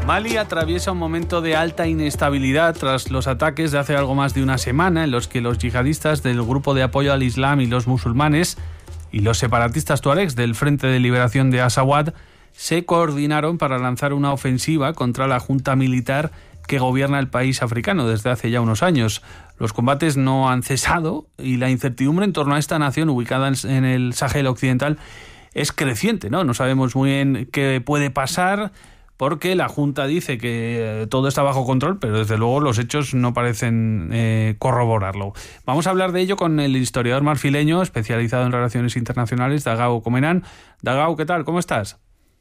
Mali atraviesa un momento de alta inestabilidad tras los ataques de hace algo más de una semana en los que los yihadistas del Grupo de Apoyo al Islam y los Musulmanes y los separatistas tuaregs del Frente de Liberación de Azawad se coordinaron para lanzar una ofensiva contra la junta militar que gobierna el país africano desde hace ya unos años. Los combates no han cesado y la incertidumbre en torno a esta nación ubicada en el Sahel occidental es creciente, ¿no? No sabemos muy bien qué puede pasar, porque la Junta dice que todo está bajo control, pero desde luego los hechos no parecen corroborarlo. Vamos a hablar de ello con el historiador marfileño especializado en relaciones internacionales, Dagao Comenan. Dagao, ¿qué tal? ¿Cómo estás?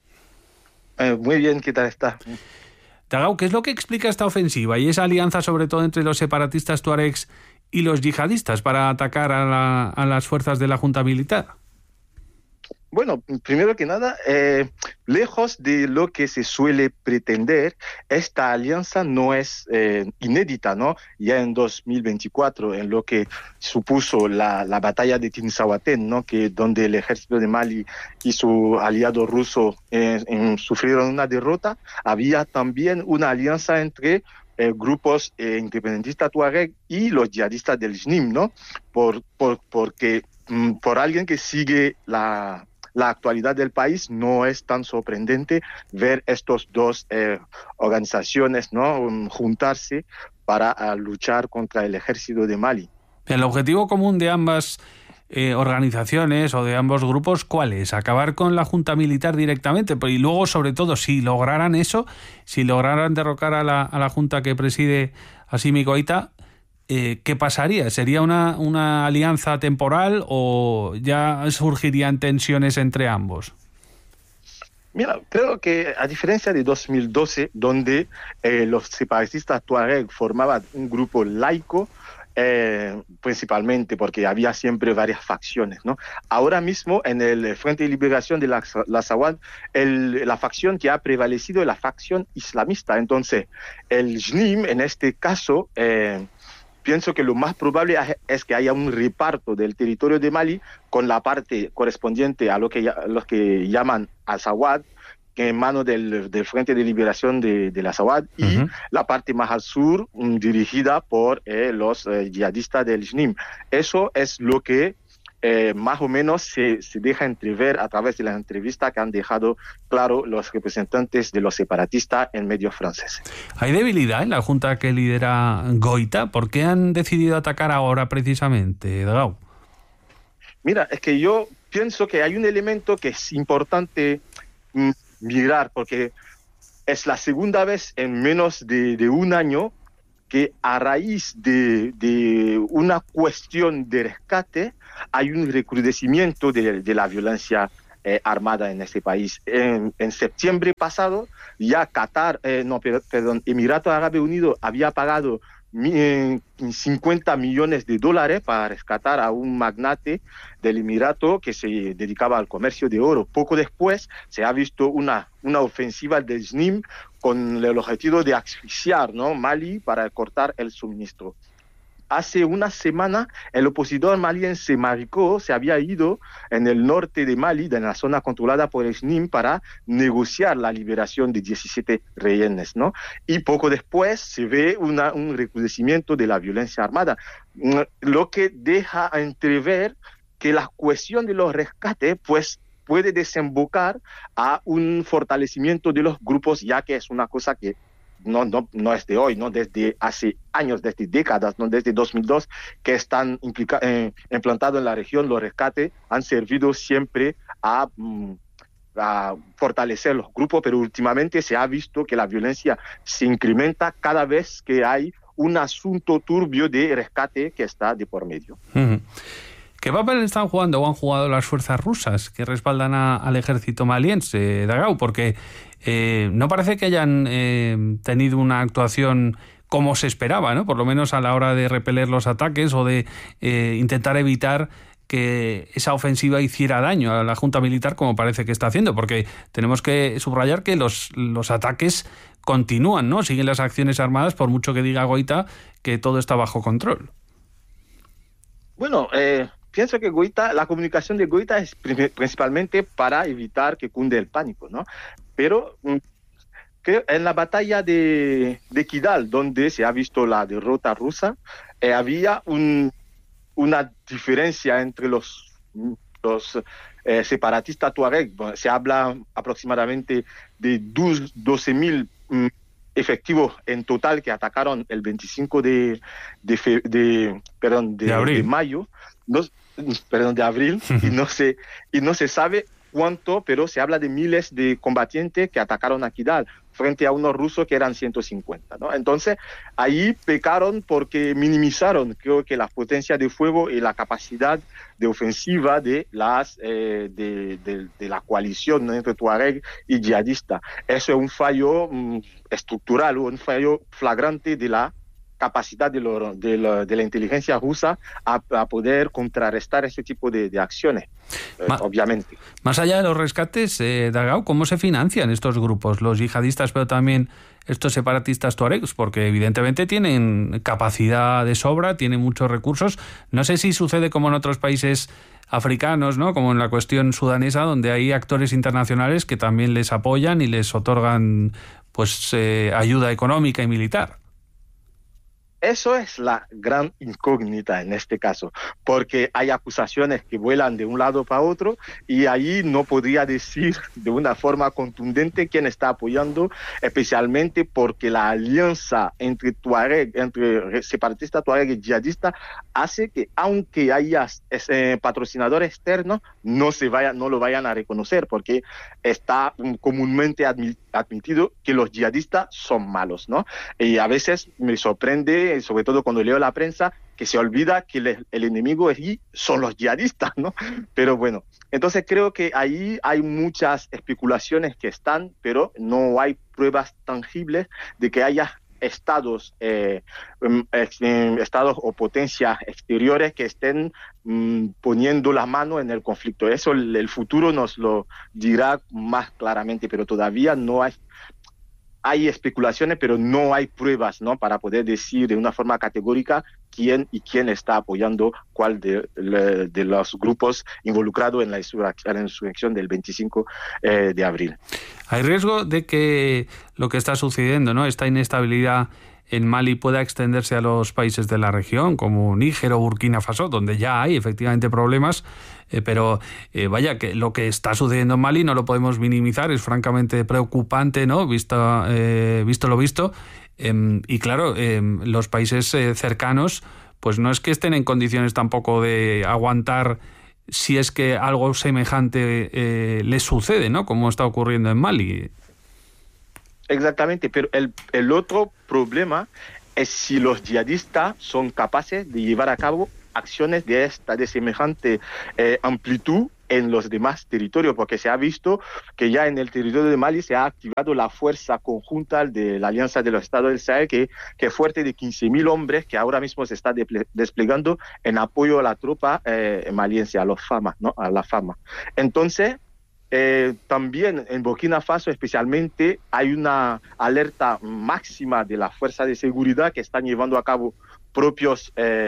Muy bien, ¿qué tal estás? Dagao, ¿qué es lo que explica esta ofensiva y esa alianza sobre todo entre los separatistas tuaregs y los yihadistas para atacar a las fuerzas de la Junta militar? Bueno, primero que nada, lejos de lo que se suele pretender, esta alianza no es inédita, ¿no? Ya en 2024, en lo que supuso la batalla de Tinzahuatén, ¿no? Donde el ejército de Mali y su aliado ruso sufrieron una derrota, había también una alianza entre grupos independentistas tuareg y los yihadistas del JNIM, ¿no? Porque por alguien que sigue la actualidad del país, no es tan sorprendente ver estos dos organizaciones, ¿no? Juntarse para luchar contra el ejército de Mali. El objetivo común de ambas organizaciones o de ambos grupos, ¿cuál es? ¿Acabar con la junta militar directamente? Y luego, sobre todo, si lograran eso, si lograran derrocar a la junta que preside Assimi Goïta, ¿qué pasaría? ¿Sería una alianza temporal o ya surgirían tensiones entre ambos? Mira, creo que a diferencia de 2012, donde los separatistas tuareg formaban un grupo laico, principalmente porque había siempre varias facciones, ¿no? Ahora mismo en el Frente de Liberación de la Azawad, la facción que ha prevalecido es la facción islamista. Entonces, el JNIM en este caso pienso que lo más probable es que haya un reparto del territorio de Mali con la parte correspondiente a los que llaman Azawad, que en manos del Frente de Liberación de la Azawad, y la parte más al sur, dirigida por los yihadistas del JNIM. Eso es lo que más o menos se deja entrever a través de las entrevistas que han dejado claro los representantes de los separatistas en medios franceses. ¿Hay debilidad en la junta que lidera Goïta? ¿Por qué han decidido atacar ahora precisamente, Dagao? Mira, es que yo pienso que hay un elemento que es importante mirar, porque es la segunda vez en menos de un año que a raíz de una cuestión de rescate hay un recrudecimiento de la violencia armada en este país. En septiembre pasado ya Emiratos Árabes Unidos había pagado 50 millones de dólares para rescatar a un magnate del Emirato que se dedicaba al comercio de oro. Poco después se ha visto una ofensiva del JNIM con el objetivo de asfixiar, ¿no? Mali para cortar el suministro. Hace una semana el opositor maliense Maricó se había ido en el norte de Mali, en la zona controlada por el JNIM, para negociar la liberación de 17 rehenes, ¿no? Y poco después se ve un recrudecimiento de la violencia armada, lo que deja entrever que la cuestión de los rescates, pues, puede desembocar a un fortalecimiento de los grupos, ya que es una cosa que no es de hoy, ¿no? Desde hace años, desde décadas, ¿no? Desde 2002, que están implantados en la región. Los rescates han servido siempre a fortalecer los grupos, pero últimamente se ha visto que la violencia se incrementa cada vez que hay un asunto turbio de rescate que está de por medio. ¿Qué papel están jugando o han jugado las fuerzas rusas que respaldan al ejército maliense, Dagao? Porque no parece que hayan tenido una actuación como se esperaba, ¿no? Por lo menos a la hora de repeler los ataques o de intentar evitar que esa ofensiva hiciera daño a la junta militar como parece que está haciendo, porque tenemos que subrayar que los ataques continúan, ¿no? Siguen las acciones armadas, por mucho que diga Goïta que todo está bajo control. Bueno, pienso que la comunicación de Goïta es principalmente para evitar que cunde el pánico, ¿no? Pero que en la batalla de Kidal, donde se ha visto la derrota rusa, había una diferencia entre los separatistas tuareg. Se habla aproximadamente de 12.000 efectivos en total que atacaron el 25 de mayo, de abril, y no se sabe cuánto, pero se habla de miles de combatientes que atacaron a Kidal frente a unos rusos que eran 150, ¿no? Entonces, ahí pecaron porque minimizaron, creo que la potencia de fuego y la capacidad de ofensiva de la coalición, ¿no?, entre Tuareg y yihadista. Eso es un fallo estructural, un fallo flagrante de la capacidad de la inteligencia rusa a poder contrarrestar ese tipo de acciones, obviamente. Más allá de los rescates, Dagao, ¿cómo se financian estos grupos, los yihadistas, pero también estos separatistas tuaregs? Porque evidentemente tienen capacidad de sobra, tienen muchos recursos. No sé si sucede como en otros países africanos, ¿no?, como en la cuestión sudanesa, donde hay actores internacionales que también les apoyan y les otorgan ayuda económica y militar. Eso es la gran incógnita en este caso, porque hay acusaciones que vuelan de un lado para otro y ahí no podría decir de una forma contundente quién está apoyando, especialmente porque la alianza entre separatista tuareg y yihadista hace que, aunque haya patrocinadores externos, no lo vayan a reconocer, porque está comúnmente admitido que los yihadistas son malos, ¿no? Y a veces me sorprende, sobre todo cuando leo la prensa, que se olvida que el enemigo allí son los yihadistas, ¿no? Pero bueno, entonces creo que ahí hay muchas especulaciones que están, pero no hay pruebas tangibles de que haya estados o potencias exteriores que estén poniendo la mano en el conflicto. Eso el futuro nos lo dirá más claramente, pero todavía no hay especulaciones, pero no hay pruebas, ¿no?, para poder decir de una forma categórica quién está apoyando cuál de los grupos involucrados en la insurrección del 25 de abril. Hay riesgo de que lo que está sucediendo, ¿no?, esta inestabilidad en Mali pueda extenderse a los países de la región, como Níger o Burkina Faso, donde ya hay efectivamente problemas, pero vaya, que lo que está sucediendo en Mali no lo podemos minimizar, es francamente preocupante, ¿no?, visto lo visto, y claro, los países cercanos pues no es que estén en condiciones tampoco de aguantar si es que algo semejante les sucede, ¿no?, como está ocurriendo en Mali. Exactamente, pero el otro problema es si los yihadistas son capaces de llevar a cabo acciones de semejante amplitud en los demás territorios, porque se ha visto que ya en el territorio de Mali se ha activado la fuerza conjunta de la Alianza de los Estados del Sahel, que es fuerte de 15.000 hombres, que ahora mismo se está desplegando en apoyo a la tropa maliense, a la FAMA. Entonces, también en Burkina Faso especialmente hay una alerta máxima de la fuerza de seguridad que están llevando a cabo propias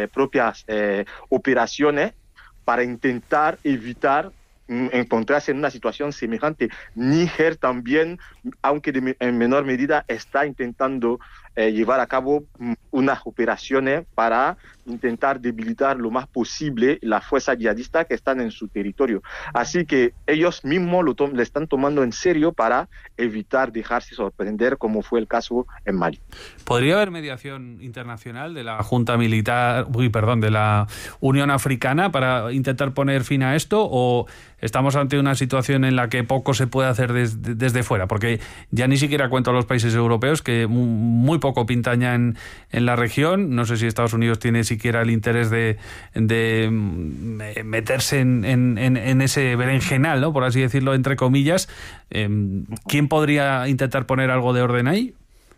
operaciones para intentar evitar encontrarse en una situación semejante. Níger también, aunque en menor medida, está intentando llevar a cabo unas operaciones para intentar debilitar lo más posible las fuerzas yihadistas que están en su territorio. Así que ellos mismos le están tomando en serio para evitar dejarse sorprender, como fue el caso en Mali. ¿Podría haber mediación internacional de la Junta Militar, de la Unión Africana para intentar poner fin a esto, o estamos ante una situación en la que poco se puede hacer desde fuera? Porque ya ni siquiera cuento a los países europeos, que muy poco pintan ya en la región. No sé si Estados Unidos tiene siquiera el interés de meterse en ese berenjenal, ¿no?, por así decirlo, entre comillas. ¿Quién podría intentar poner algo de orden ahí?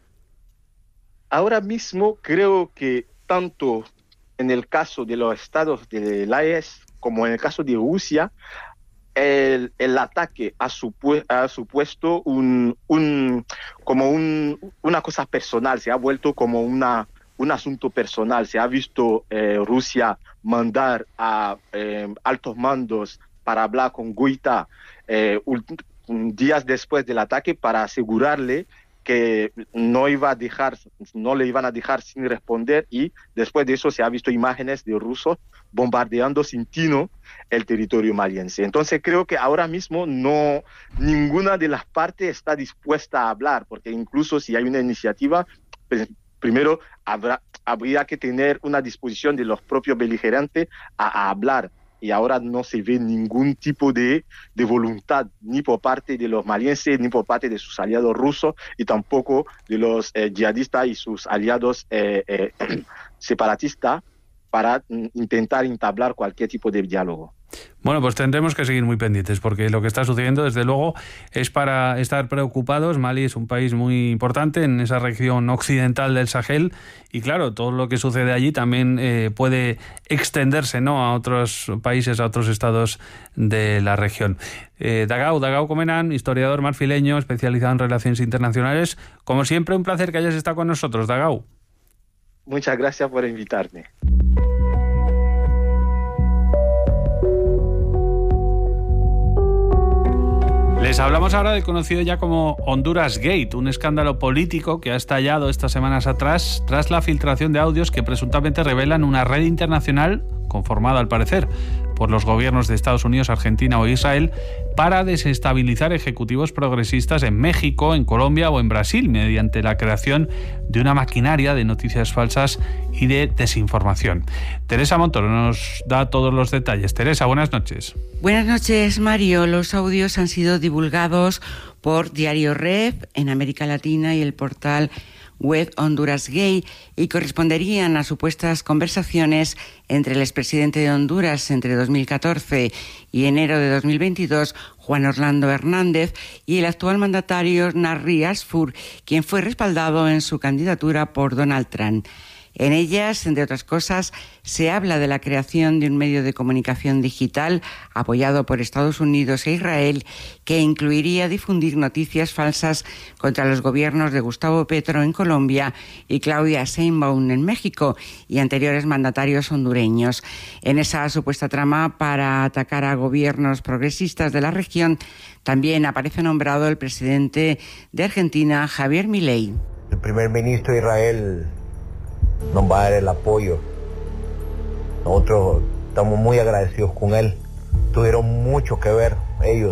Ahora mismo creo que tanto en el caso de los estados de la AES como en el caso de Rusia, el ataque ha supuesto una cosa personal, se ha vuelto como un asunto personal. Se ha visto Rusia mandar a altos mandos para hablar con Goita días después del ataque para asegurarle que no le iban a dejar sin responder, y después de eso se ha visto imágenes de rusos bombardeando sin tino el territorio maliense. Entonces creo que ahora mismo ninguna de las partes está dispuesta a hablar, porque incluso si hay una iniciativa, pues primero habría que tener una disposición de los propios beligerantes a hablar. Y ahora no se ve ningún tipo de voluntad, ni por parte de los malienses, ni por parte de sus aliados rusos, y tampoco de los yihadistas y sus aliados separatistas, para intentar entablar cualquier tipo de diálogo. Bueno, pues tendremos que seguir muy pendientes, porque lo que está sucediendo, desde luego, es para estar preocupados. Mali es un país muy importante en esa región occidental del Sahel, y claro, todo lo que sucede allí también puede extenderse, ¿no?, a otros países, a otros estados de la región. Dagao Comenan, historiador marfileño especializado en relaciones internacionales. Como siempre, un placer que hayas estado con nosotros, Dagao. Muchas gracias por invitarme. Les hablamos ahora del conocido ya como Honduras Gate, un escándalo político que ha estallado estas semanas atrás tras la filtración de audios que presuntamente revelan una red internacional, conformada al parecer por los gobiernos de Estados Unidos, Argentina o Israel, para desestabilizar ejecutivos progresistas en México, en Colombia o en Brasil, mediante la creación de una maquinaria de noticias falsas y de desinformación. Teresa Montoro nos da todos los detalles. Teresa, buenas noches. Buenas noches, Mario. Los audios han sido divulgados por Diario Rep en América Latina y el portal web Honduras Gay, y corresponderían a supuestas conversaciones entre el expresidente de Honduras entre 2014 y enero de 2022, Juan Orlando Hernández, y el actual mandatario Narri Asfur, quien fue respaldado en su candidatura por Donald Trump. En ellas, entre otras cosas, se habla de la creación de un medio de comunicación digital apoyado por Estados Unidos e Israel, que incluiría difundir noticias falsas contra los gobiernos de Gustavo Petro en Colombia y Claudia Sheinbaum en México, y anteriores mandatarios hondureños. En esa supuesta trama para atacar a gobiernos progresistas de la región también aparece nombrado el presidente de Argentina, Javier Milei. El primer ministro de Israel nos va a dar el apoyo. Nosotros estamos muy agradecidos con él. Tuvieron mucho que ver ellos.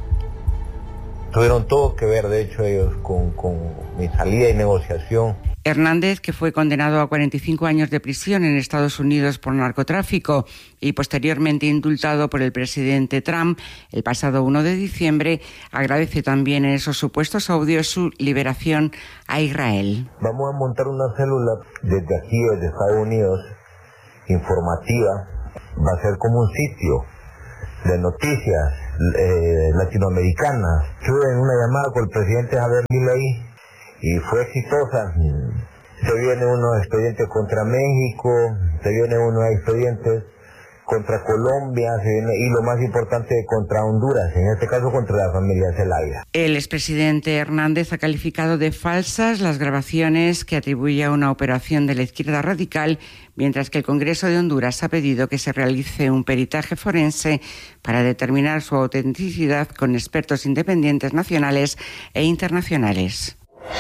Tuvieron todo que ver, de hecho, ellos con mi salida y negociación. Hernández, que fue condenado a 45 años de prisión en Estados Unidos por narcotráfico y posteriormente indultado por el presidente Trump el pasado 1 de diciembre, agradece también en esos supuestos audios su liberación a Israel. Vamos a montar una célula desde aquí, desde Estados Unidos, informativa. Va a ser como un sitio de noticias latinoamericanas. Estuve en una llamada con el presidente Javier Milei y fue exitosa. Se vienen unos expedientes contra México, se vienen unos expedientes contra Colombia, y lo más importante, contra Honduras, en este caso contra la familia Zelaya. El expresidente Hernández ha calificado de falsas las grabaciones que atribuye a una operación de la izquierda radical, mientras que el Congreso de Honduras ha pedido que se realice un peritaje forense para determinar su autenticidad con expertos independientes nacionales e internacionales.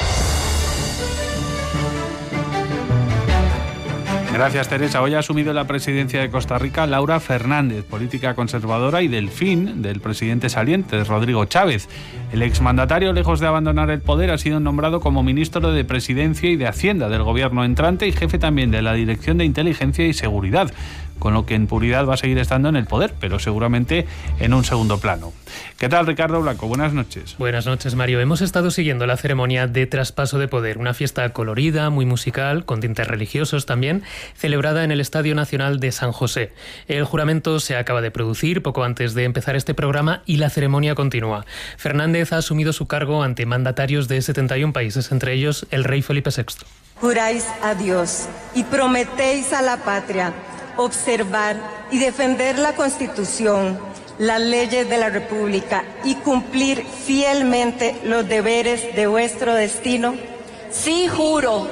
Gracias, Teresa. Hoy ha asumido la presidencia de Costa Rica Laura Fernández, política conservadora y delfín del presidente saliente, Rodrigo Chávez. El exmandatario, lejos de abandonar el poder, ha sido nombrado como ministro de Presidencia y de Hacienda del gobierno entrante y jefe también de la Dirección de Inteligencia y Seguridad, con lo que en puridad va a seguir estando en el poder, pero seguramente en un segundo plano. ¿Qué tal, Ricardo Blanco? Buenas noches. Buenas noches, Mario. Hemos estado siguiendo la ceremonia de traspaso de poder, una fiesta colorida, muy musical, con tintes religiosos también, celebrada en el Estadio Nacional de San José. El juramento se acaba de producir poco antes de empezar este programa y la ceremonia continúa. Fernández ha asumido su cargo ante mandatarios de 71 países, entre ellos el rey Felipe VI. Juráis a Dios y prometéis a la patria observar y defender la Constitución, las leyes de la República y cumplir fielmente los deberes de vuestro destino. Sí, juro.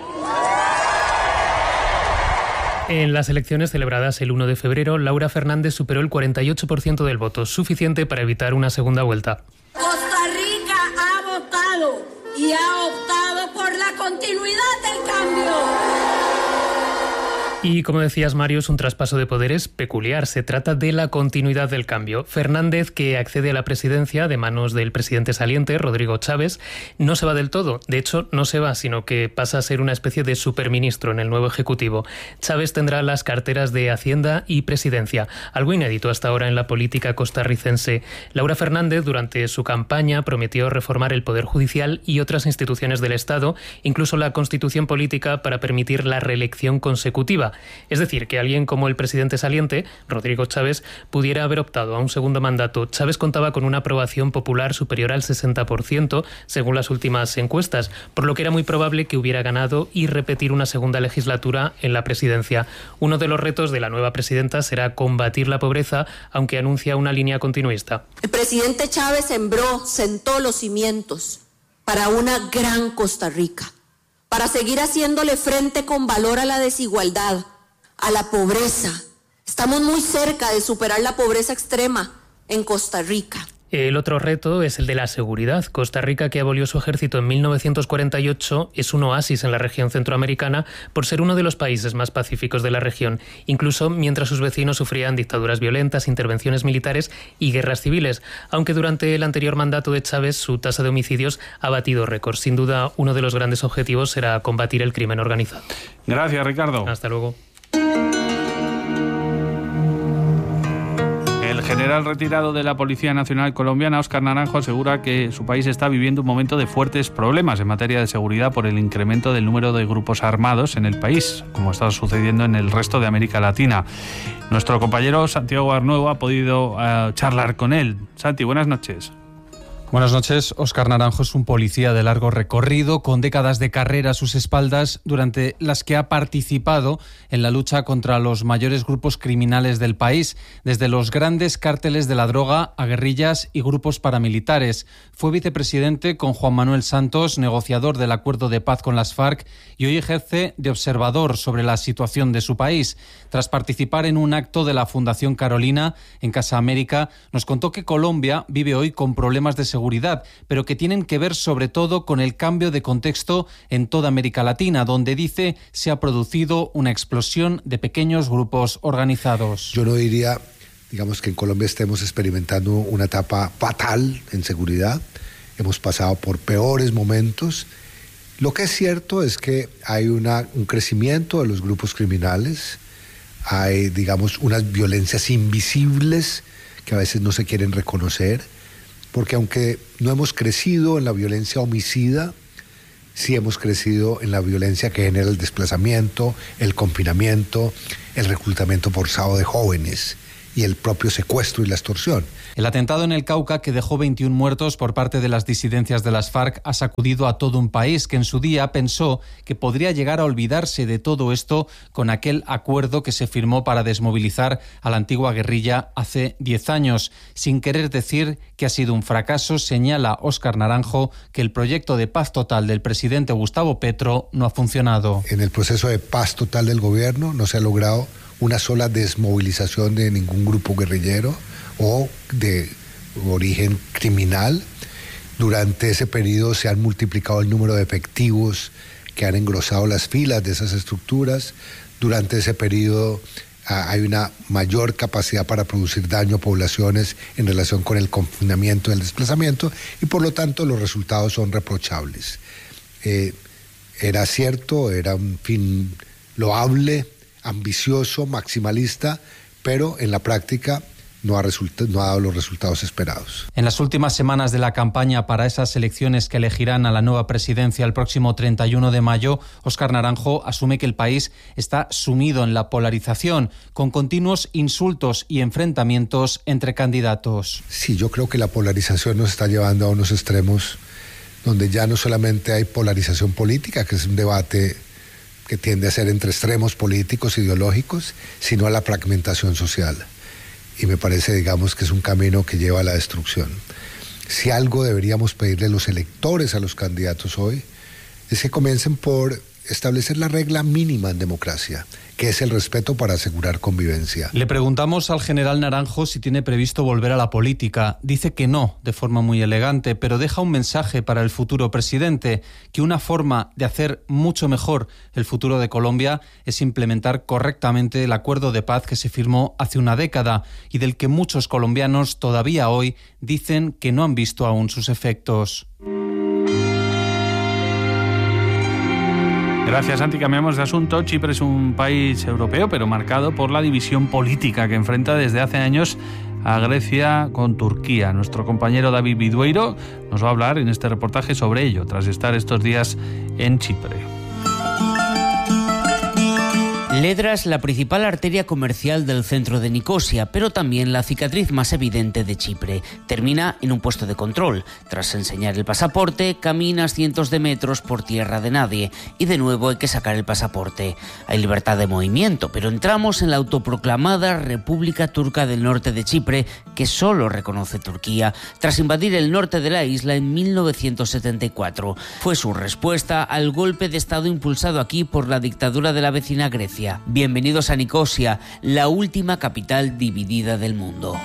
En las elecciones celebradas el 1 de febrero, Laura Fernández superó el 48% del voto, suficiente para evitar una segunda vuelta. Costa Rica ha votado y ha la continuidad del cambio. Y como decías, Mario, es un traspaso de poderes peculiar. Se trata de la continuidad del cambio. Fernández, que accede a la presidencia de manos del presidente saliente, Rodrigo Chávez, no se va del todo. De hecho, no se va, sino que pasa a ser una especie de superministro en el nuevo Ejecutivo. Chávez tendrá las carteras de Hacienda y Presidencia, algo inédito hasta ahora en la política costarricense. Laura Fernández, durante su campaña, prometió reformar el Poder Judicial y otras instituciones del Estado, incluso la Constitución política, para permitir la reelección consecutiva. Es decir, que alguien como el presidente saliente, Rodrigo Chávez, pudiera haber optado a un segundo mandato. Chávez contaba con una aprobación popular superior al 60%, según las últimas encuestas, por lo que era muy probable que hubiera ganado y repetir una segunda legislatura en la presidencia. Uno de los retos de la nueva presidenta será combatir la pobreza, aunque anuncia una línea continuista. El presidente Chávez sentó los cimientos para una gran Costa Rica, para seguir haciéndole frente con valor a la desigualdad, a la pobreza. Estamos muy cerca de superar la pobreza extrema en Costa Rica. El otro reto es el de la seguridad. Costa Rica, que abolió su ejército en 1948, es un oasis en la región centroamericana por ser uno de los países más pacíficos de la región, incluso mientras sus vecinos sufrían dictaduras violentas, intervenciones militares y guerras civiles, aunque durante el anterior mandato de Chávez su tasa de homicidios ha batido récords. Sin duda, uno de los grandes objetivos será combatir el crimen organizado. Gracias, Ricardo. Hasta luego. El general retirado de la Policía Nacional colombiana, Óscar Naranjo, asegura que su país está viviendo un momento de fuertes problemas en materia de seguridad por el incremento del número de grupos armados en el país, como está sucediendo en el resto de América Latina. Nuestro compañero Santiago Arnuevo ha podido charlar con él. Santi, buenas noches. Buenas noches. Óscar Naranjo es un policía de largo recorrido, con décadas de carrera a sus espaldas, durante las que ha participado en la lucha contra los mayores grupos criminales del país, desde los grandes cárteles de la droga a guerrillas y grupos paramilitares. Fue vicepresidente con Juan Manuel Santos, negociador del acuerdo de paz con las FARC, y hoy ejerce de observador sobre la situación de su país. Tras participar en un acto de la Fundación Carolina en Casa América, nos contó que Colombia vive hoy con problemas de seguridad, pero que tienen que ver sobre todo con el cambio de contexto en toda América Latina, donde dice se ha producido una explosión de pequeños grupos organizados. Yo no diría, digamos, que en Colombia estemos experimentando una etapa fatal en seguridad. Hemos pasado por peores momentos. Lo que es cierto es que hay un crecimiento de los grupos criminales, hay, digamos, unas violencias invisibles que a veces no se quieren reconocer, porque aunque no hemos crecido en la violencia homicida, sí hemos crecido en la violencia que genera el desplazamiento, el confinamiento, el reclutamiento forzado de jóvenes y el propio secuestro y la extorsión. El atentado en el Cauca, que dejó 21 muertos por parte de las disidencias de las FARC, ha sacudido a todo un país que en su día pensó que podría llegar a olvidarse de todo esto con aquel acuerdo que se firmó para desmovilizar a la antigua guerrilla hace 10 años. Sin querer decir que ha sido un fracaso, señala Óscar Naranjo que el proyecto de paz total del presidente Gustavo Petro no ha funcionado. En el proceso de paz total del gobierno no se ha logrado una sola desmovilización de ningún grupo guerrillero o de origen criminal. Durante ese periodo se han multiplicado el número de efectivos que han engrosado las filas de esas estructuras. Durante ese periodo hay una mayor capacidad para producir daño a poblaciones en relación con el confinamiento y el desplazamiento, y por lo tanto los resultados son reprochables. Era cierto, era un fin loable, ambicioso, maximalista, pero en la práctica no ha dado los resultados esperados. En las últimas semanas de la campaña para esas elecciones que elegirán a la nueva presidencia el próximo 31 de mayo, Óscar Naranjo asume que el país está sumido en la polarización, con continuos insultos y enfrentamientos entre candidatos. Sí, yo creo que la polarización nos está llevando a unos extremos donde ya no solamente hay polarización política, que es un debate que tiende a ser entre extremos políticos, ideológicos, sino a la fragmentación social. Y me parece, digamos, que es un camino que lleva a la destrucción. Si algo deberíamos pedirle a los electores, a los candidatos hoy, es que comiencen por establecer la regla mínima en democracia, que es el respeto para asegurar convivencia. Le preguntamos al general Naranjo si tiene previsto volver a la política. Dice que no, de forma muy elegante, pero deja un mensaje para el futuro presidente, que una forma de hacer mucho mejor el futuro de Colombia es implementar correctamente el acuerdo de paz que se firmó hace una década y del que muchos colombianos todavía hoy dicen que no han visto aún sus efectos. Gracias, Santi. Cambiamos de asunto. Chipre es un país europeo, pero marcado por la división política que enfrenta desde hace años a Grecia con Turquía. Nuestro compañero David Vidueiro nos va a hablar en este reportaje sobre ello, tras estar estos días en Chipre. Ledra es la principal arteria comercial del centro de Nicosia, pero también la cicatriz más evidente de Chipre. Termina en un puesto de control. Tras enseñar el pasaporte, caminas cientos de metros por tierra de nadie y de nuevo hay que sacar el pasaporte. Hay libertad de movimiento, pero entramos en la autoproclamada República Turca del Norte de Chipre, que solo reconoce Turquía, tras invadir el norte de la isla en 1974. Fue su respuesta al golpe de Estado impulsado aquí por la dictadura de la vecina Grecia. Bienvenidos a Nicosia, la última capital dividida del mundo.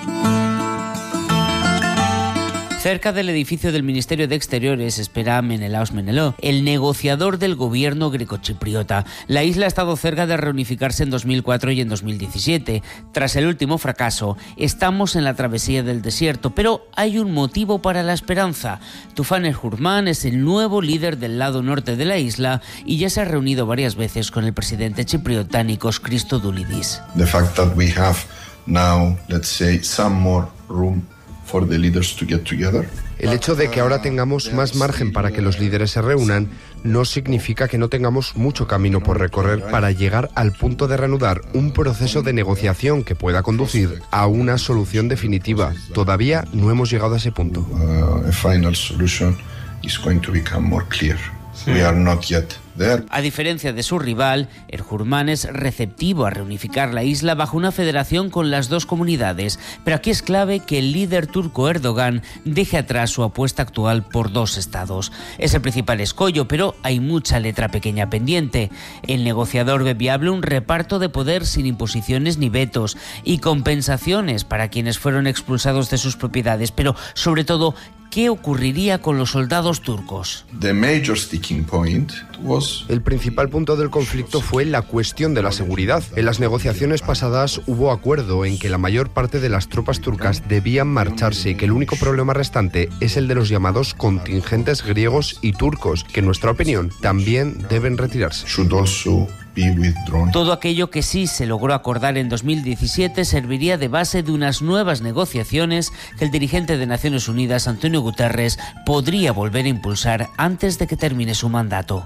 Cerca del edificio del Ministerio de Exteriores espera Menelaos Meneló, el negociador del gobierno grecochipriota. La isla ha estado cerca de reunificarse en 2004 y en 2017. Tras el último fracaso, estamos en la travesía del desierto, pero hay un motivo para la esperanza. Tufan el-Hurman es el nuevo líder del lado norte de la isla y ya se ha reunido varias veces con el presidente chipriota Nikos Christodoulidis. The fact that we have now, let's say, some more room for the leaders to get together. El hecho de que ahora tengamos más margen para que los líderes se reúnan no significa que no tengamos mucho camino por recorrer para llegar al punto de reanudar un proceso de negociación que pueda conducir a una solución definitiva. Todavía no hemos llegado a ese punto. A final solution is going to become more clear. We are not yet there. A diferencia de su rival, el-Hurman es receptivo a reunificar la isla bajo una federación con las dos comunidades, pero aquí es clave que el líder turco Erdogan deje atrás su apuesta actual por dos estados. Es el principal escollo, pero hay mucha letra pequeña pendiente. El negociador ve viable un reparto de poder sin imposiciones ni vetos y compensaciones para quienes fueron expulsados de sus propiedades, pero sobre todo, ¿qué ocurriría con los soldados turcos? The major sticking point was... El principal punto del conflicto fue la cuestión de la seguridad. En las negociaciones pasadas hubo acuerdo en que la mayor parte de las tropas turcas debían marcharse y que el único problema restante es el de los llamados contingentes griegos y turcos, que en nuestra opinión también deben retirarse. Todo aquello que sí se logró acordar en 2017 serviría de base de unas nuevas negociaciones que el dirigente de Naciones Unidas, Antonio Guterres, podría volver a impulsar antes de que termine su mandato.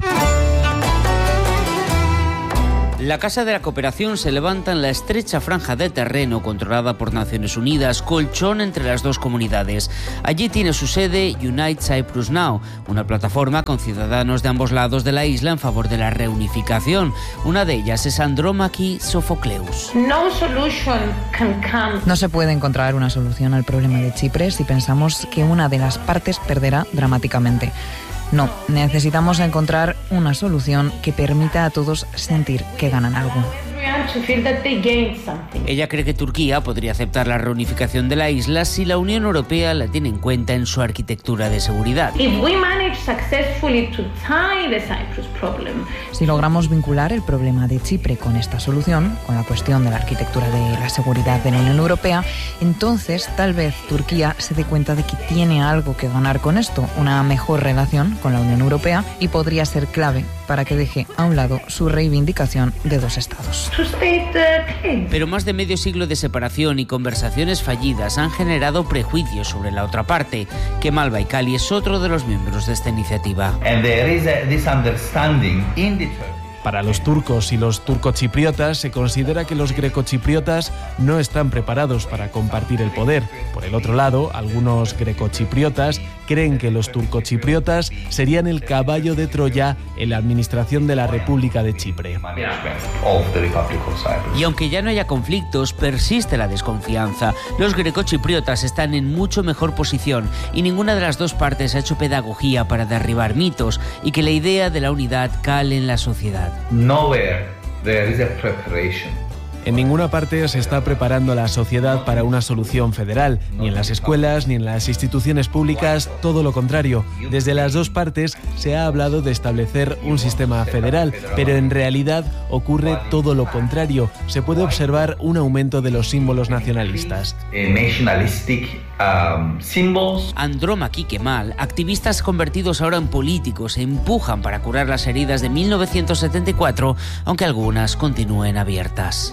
La Casa de la Cooperación se levanta en la estrecha franja de terreno controlada por Naciones Unidas, colchón entre las dos comunidades. Allí tiene su sede Unite Cyprus Now, una plataforma con ciudadanos de ambos lados de la isla en favor de la reunificación. Una de ellas es Andromachi Sofocleus. No se puede encontrar una solución al problema de Chipre si pensamos que una de las partes perderá dramáticamente. No, necesitamos encontrar una solución que permita a todos sentir que ganan algo. Ella cree que Turquía podría aceptar la reunificación de la isla si la Unión Europea la tiene en cuenta en su arquitectura de seguridad. Si logramos vincular el problema de Chipre con esta solución, con la cuestión de la arquitectura de la seguridad de la Unión Europea, entonces tal vez Turquía se dé cuenta de que tiene algo que ganar con esto, una mejor relación con la Unión Europea, y podría ser clave para que deje a un lado su reivindicación de dos estados. Pero más de medio siglo de separación y conversaciones fallidas han generado prejuicios sobre la otra parte. Kemal Baykali es otro de los miembros de esta iniciativa. Para los turcos y los turcochipriotas se considera que los grecochipriotas no están preparados para compartir el poder. Por el otro lado, algunos grecochipriotas creen que los turcochipriotas serían el caballo de Troya en la administración de la República de Chipre. Y aunque ya no haya conflictos, persiste la desconfianza. Los grecochipriotas están en mucho mejor posición y ninguna de las dos partes ha hecho pedagogía para derribar mitos y que la idea de la unidad cale en la sociedad. Nowhere there is a preparation. En ninguna parte se está preparando la sociedad para una solución federal, ni en las escuelas ni en las instituciones públicas, todo lo contrario. Desde las dos partes se ha hablado de establecer un sistema federal, pero en realidad ocurre todo lo contrario. Se puede observar un aumento de los símbolos nacionalistas. Andromaque y Kemal, activistas convertidos ahora en políticos, empujan para curar las heridas de 1974, aunque algunas continúen abiertas.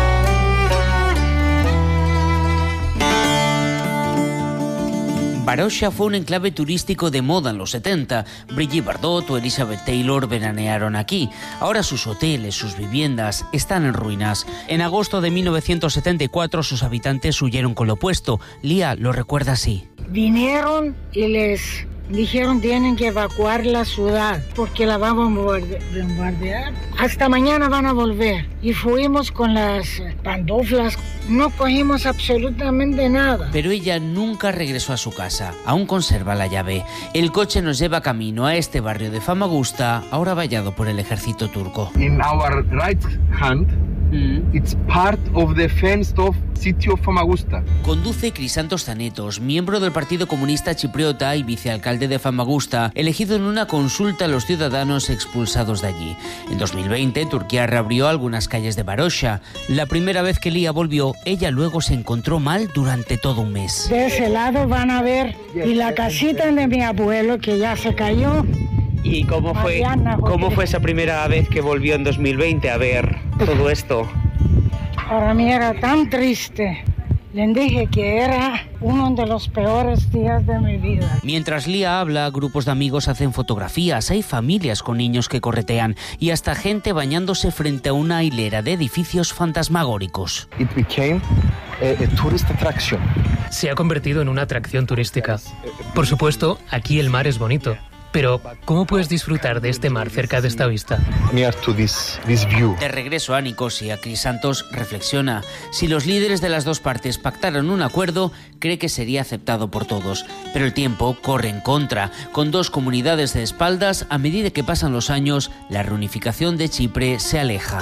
Varosha fue un enclave turístico de moda en los 70. Brigitte Bardot o Elizabeth Taylor veranearon aquí. Ahora sus hoteles, sus viviendas están en ruinas. En agosto de 1974 sus habitantes huyeron con lo opuesto. Lía lo recuerda así. Vinieron y les dijeron tienen que evacuar la ciudad porque la van a bombardear. Hasta mañana van a volver. Y fuimos con las pantuflas. No cogimos absolutamente nada. Pero ella nunca regresó a su casa. Aún conserva la llave. El coche nos lleva camino a este barrio de Famagusta, ahora vallado por el ejército turco. In our right hand, it's part of the fenced off city of Famagusta. Conduce Crisantos Zanetos, miembro del Partido Comunista Chipriota y vicealcalde de Famagusta, elegido en una consulta a los ciudadanos expulsados de allí. En 2020, Turquía reabrió algunas calles de Varosha. La primera vez que Lía volvió, ella luego se encontró mal durante todo un mes. De ese lado van a ver, y la casita de mi abuelo que ya se cayó. ¿Y cómo fue esa primera vez que volvió en 2020 a ver todo esto? Para mí era tan triste. Les dije que era uno de los peores días de mi vida. Mientras Lía habla, grupos de amigos hacen fotografías, hay familias con niños que corretean y hasta gente bañándose frente a una hilera de edificios fantasmagóricos. It became a tourist attraction. Se ha convertido en una atracción turística. Por supuesto, aquí el mar es bonito. Pero, ¿cómo puedes disfrutar de este mar cerca de esta vista? Near to this view. De regreso a Nicosia, Crisantos reflexiona. Si los líderes de las dos partes pactaran un acuerdo, cree que sería aceptado por todos. Pero el tiempo corre en contra. Con dos comunidades de espaldas, a medida que pasan los años, la reunificación de Chipre se aleja.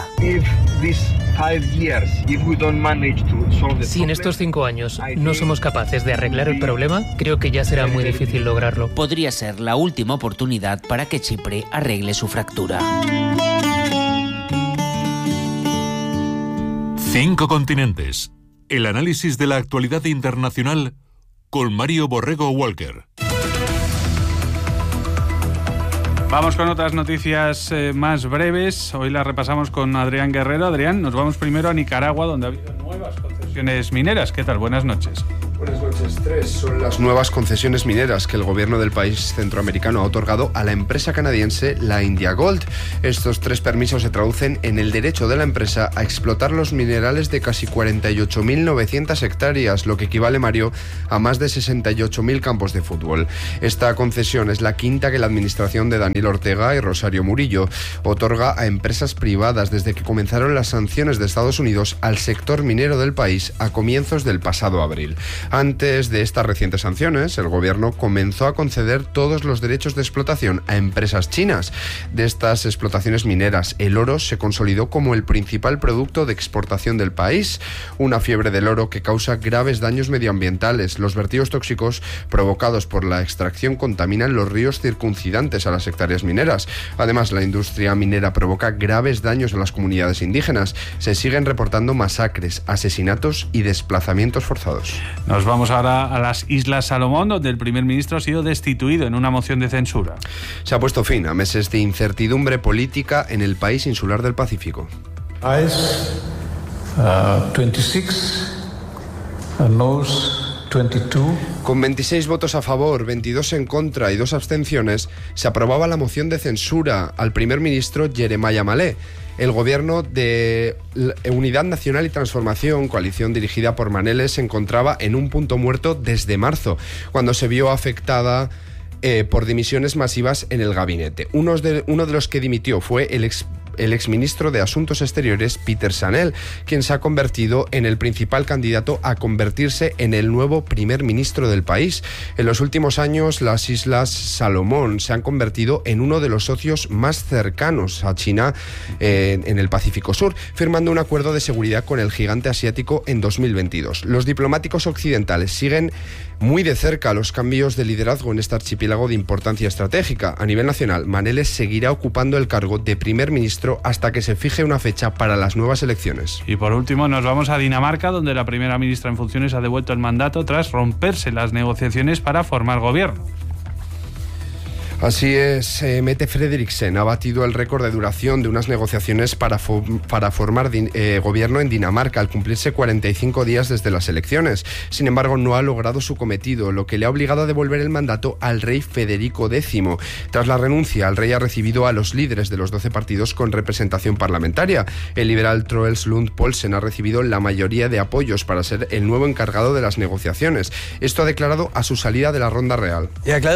Si en estos 5 años no somos capaces de arreglar el problema, creo que ya será muy difícil lograrlo. Podría ser la última oportunidad para que Chipre arregle su fractura. 5 continentes. El análisis de la actualidad internacional con Mario Borrego Walker. Vamos con otras noticias más breves. Hoy las repasamos con Adrián Guerrero. Adrián, nos vamos primero a Nicaragua, donde ha habido nuevas concesiones mineras. ¿Qué tal? Buenas noches. Buenas noches. 3 son las nuevas concesiones mineras que el gobierno del país centroamericano ha otorgado a la empresa canadiense la India Gold. Estos 3 permisos se traducen en el derecho de la empresa a explotar los minerales de casi 48.900 hectáreas, lo que equivale, Mario, a más de 68.000 campos de fútbol. Esta concesión es la quinta que la administración de Daniel Ortega y Rosario Murillo otorga a empresas privadas desde que comenzaron las sanciones de Estados Unidos al sector minero del país a comienzos del pasado abril. Antes de estas recientes sanciones, el gobierno comenzó a conceder todos los derechos de explotación a empresas chinas. De estas explotaciones mineras, el oro se consolidó como el principal producto de exportación del país. Una fiebre del oro que causa graves daños medioambientales. Los vertidos tóxicos provocados por la extracción contaminan los ríos circuncidantes a las hectáreas mineras. Además, la industria minera provoca graves daños a las comunidades indígenas. Se siguen reportando masacres, asesinatos y desplazamientos forzados. Nos vamos ahora a las Islas Salomón, donde el primer ministro ha sido destituido en una moción de censura. Se ha puesto fin a meses de incertidumbre política en el país insular del Pacífico. 26, noes Con 26 votos a favor, 22 en contra y 2 abstenciones, se aprobaba la moción de censura al primer ministro Jeremiah Malé. El gobierno de Unidad Nacional y Transformación, coalición dirigida por Manel, se encontraba en un punto muerto desde marzo, cuando se vio afectada por dimisiones masivas en el gabinete. Uno de los que dimitió fue el exministro de Asuntos Exteriores, Peter Sanel, quien se ha convertido en el principal candidato a convertirse en el nuevo primer ministro del país. En los últimos años, las Islas Salomón se han convertido en uno de los socios más cercanos a China en el Pacífico Sur, firmando un acuerdo de seguridad con el gigante asiático en 2022. Los diplomáticos occidentales siguen muy de cerca los cambios de liderazgo en este archipiélago de importancia estratégica. A nivel nacional, Manel seguirá ocupando el cargo de primer ministro hasta que se fije una fecha para las nuevas elecciones. Y por último nos vamos a Dinamarca, donde la primera ministra en funciones ha devuelto el mandato tras romperse las negociaciones para formar gobierno. Así es, Mette Frederiksen ha batido el récord de duración de unas negociaciones para formar gobierno en Dinamarca al cumplirse 45 días desde las elecciones. Sin embargo, no ha logrado su cometido, lo que le ha obligado a devolver el mandato al rey Federico X. Tras la renuncia, el rey ha recibido a los líderes de los 12 partidos con representación parlamentaria. El liberal Troels Lund Poulsen ha recibido la mayoría de apoyos para ser el nuevo encargado de las negociaciones. Esto ha declarado a su salida de la ronda real.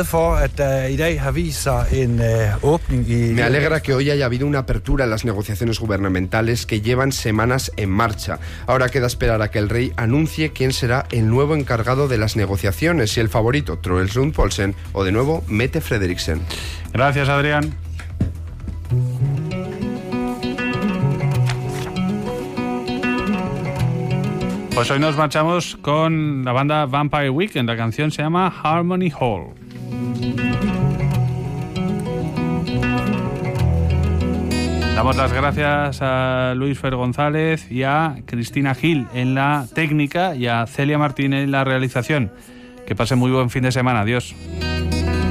Me alegra que hoy haya habido una apertura en las negociaciones gubernamentales que llevan semanas en marcha. Ahora queda esperar a que el rey anuncie quién será el nuevo encargado de las negociaciones, si el favorito Troels Lund Poulsen o de nuevo Mette Frederiksen. Gracias, Adrián. Pues hoy nos marchamos con la banda Vampire Weekend. La canción se llama Harmony Hall. Damos las gracias a Luis Fer González y a Cristina Gil en la técnica y a Celia Martín en la realización. Que pasen muy buen fin de semana. Adiós.